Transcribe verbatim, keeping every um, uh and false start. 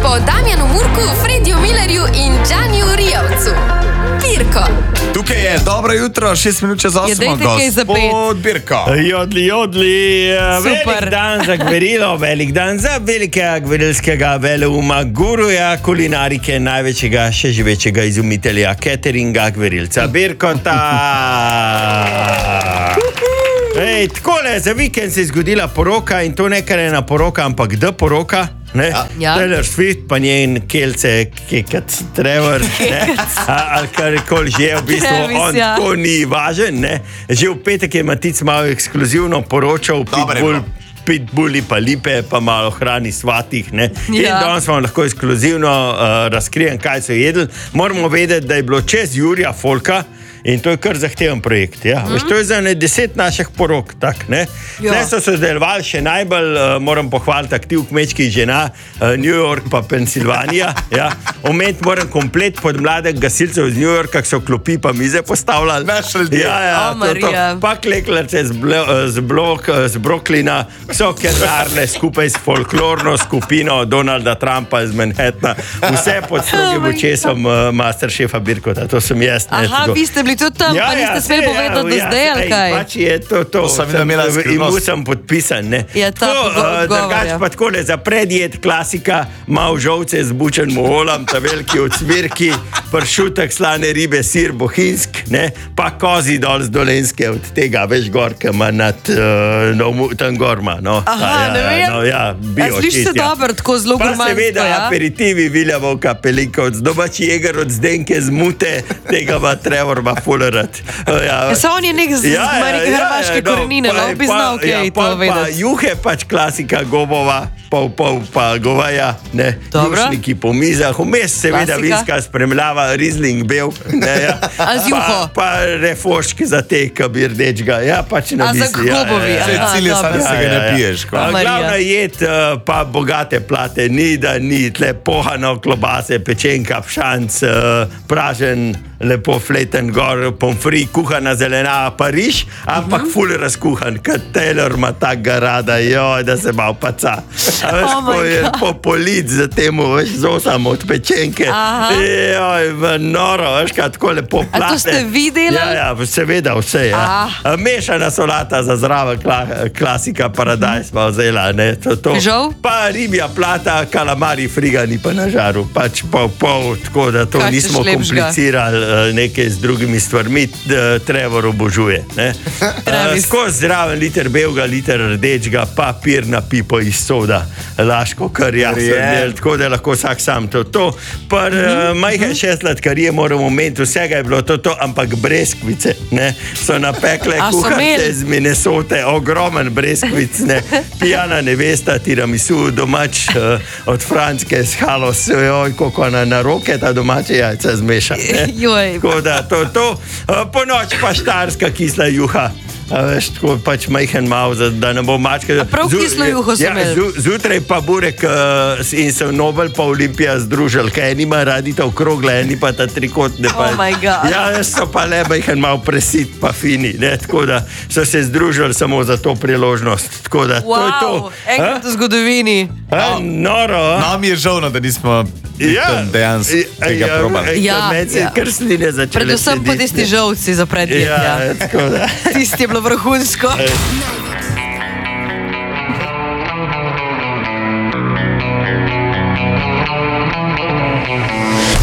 po Damjanu Murku, Frediju Millerju in Džaniju Rijavcu. Pirko. Tukaj je, dobro jutro, šest minut čez osmo, gospod Birko. Jodli, jodli, Super. velik dan za gverilo, velik dan za velikega gverilskega veleuma, guruja kulinarike, največjega še živečega izumitelja cateringa, gverilca Birkota. Ej, takole, za vikend se je zgodila poroka in to ne kar ena poroka, ampak da poroka. Ne? Ja. Taylor Swift pa njen kelce Kekac Trevor, ne? Ali karkoli že je v bistvu, Travis, on ja. tako ni važen, ne? Že v petek je Matic malo ekskluzivno poročal, Pitbull, Pitbulli pa lipe, pa malo hrani svatih, ne? In Ja. danes vam lahko ekskluzivno uh, razkrijem, kaj so jedli. Moramo vedeti, da je bilo čez Jurija Folka, in to je kar zahteven projekt. Ja. Mm. Veš, to je za ne deset naših porok. Tak, ne? Ne so se zdelovali še najbolj, uh, moram pohvaliti aktiv kmečkih žena, uh, New York pa Pensilvanija. Ja. Omeniti moram komplet pod mladih gasilcev iz New Yorka, ki so klopi pa mize postavljali. Naši ljudje. Ja, ja, O, Marija. Pa kleklerce z, blo, z, blok, z Brooklyna, so kenarne skupaj s folklorno skupino Donalda Trumpa iz Manhattana. Vse pod strogim Oh my očesom uh, Masterchefa Birkota. To sem jaz. Ne, Aha, tako. vi ste bili tudi tam, pa niste smeli povedati do zdaj, ali kaj? Pač je to, to. To sem videl, imela skrivnost. In mu sem podpisan, ne. Ja, ta Tako, pogo- uh, odgovor, drugače ja. pa takole, za predjed klasika, mal žolce z bučenim olom, ta veliki ocvirki, pršutek, slane ribe, sir bohinjsk, ne, pa kozi dol z Dolenjske od tega, veš, gor, ki ima nad, uh, no, mu- tam gor ima, no. Aha, ja, ne vem. No, ja, bio A sliši se čist, ja. dobro, tako zelo Pa gurmansko, seveda ja? aperitivi Viljavovka Pelinkovc, domači jeger od Zdenke z Mute, tega ima Trevor ma fulerat. Ja, Ja, so on je nek z Marike hrvaške korenine, no, bi znal, kaj ja, je pol to pa vedeti. juhe pač klasika gobova, pol pol pa goveja, ne, Dobro. jušniki po mizah, vmes seveda Klasika. vinska spremljava, Riesling bel, ne, ja. A z juho? Pa, pa refoški za te, ki bi rdečga, ja, pač na A za misli. Ja, gobovi, ja, aha. ja. Cilj je samo, da se ga ne piješ. Pa, Marija. glavna jed, uh, pa bogate plate, ni da ni, tle pohano, klobase, pečenka, pšanc, uh, pražen, lepo fleten gor, pomfri, kuhana zelenava Pariž, ampak uh -huh. ful razkuhan, ker Taylor ima tak ga rada, joj, da se malo paca. A veš, Oh my ko je God. popolit za temu, veš, z osam od pečenke, Aha. joj, v noro, veš, kaj tako lepo A plate. to ste vi delali? Ja, ja, seveda vse, ja. Ah. Mešana solata za zdrava, kla, klasika Paradise smo vzela, ne, to, to. Žal? Pa ribja plata, kalamari frigani pa na žaru, pač pol pol, tako da to Kaj nismo češ lepšega? komplicirali uh, nekaj z drugimi stvarmi, uh, Trevor obožuje, ne. Uh, Travis. skozi zraven liter belega, liter rdečega, pa pirna pipo iz soda, laško, kar jaz sem Verjem. imel, tako da lahko vsak sam to. to. Par Mhm. uh, majhen še sladkarije moramo omeniti, vsega je bilo to, to, ampak breskvice, ne, so napekle A so kuharice imeli? iz Minnesote, ogromen breskvic, ne, pijana nevesta, tiramisu, domač uh, od Franske s halos, joj, koliko na, na roke ta domače jajca zmeša, ne. Joj. Tako da to, to, uh, po noč pa štarska kisla juha. A veš, tako pač majhen mal, za- da ne bo mačka. A prav Zu- kislo juho so ja, imeli? zu- Zjutraj pa burek uh, in se Nobel pa Olimpija združili, kaj eni ima radi ta okrogle, eni pa ta trikotne. Pa, Oh my God. ja, veš, so pa le majhen mal presit pa fini, ne, tako da so se združili samo za to priložnost. Tako da to je to. Wow, enkrat v zgodovini. A, noro, a? Nam je žalno, da nismo Ja, tam dejansko tega ja, probali. Ja, meni se ja. kar sline začele Predvsem po sediti, tisti ne. žolci za predjed. Ja, Ja. tako da. Tisti je bilo vrhunsko. Največ